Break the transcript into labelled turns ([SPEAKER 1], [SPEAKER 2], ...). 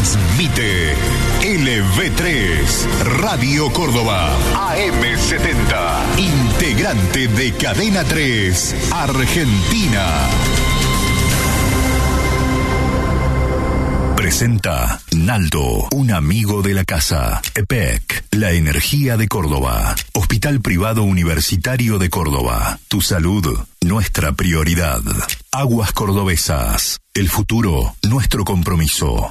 [SPEAKER 1] Transmite LV3, Radio Córdoba, AM70, integrante de Cadena 3, Argentina. Presenta Naldo, un amigo de la casa. EPEC, la energía de Córdoba. Hospital Privado Universitario de Córdoba. Tu salud, nuestra prioridad. Aguas Cordobesas, el futuro, nuestro compromiso.